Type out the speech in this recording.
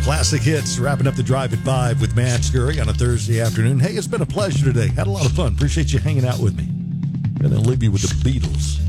Classic hits, wrapping up the drive at 5 with Matt Scurry on a Thursday afternoon. Hey, it's been a pleasure today. Had a lot of fun. Appreciate you hanging out with me. And then leave you with the Beatles.